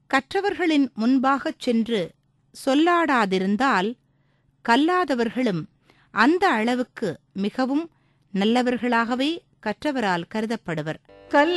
கற்றவர்களின் முன்பாகச் சென்று சொல்லாடாதிருந்தால் கல்லாதவர்களும் அந்த அளவுக்கு மிகவும் நல்லவர்களாகவே கற்றவரால் கருதப்படுவர்.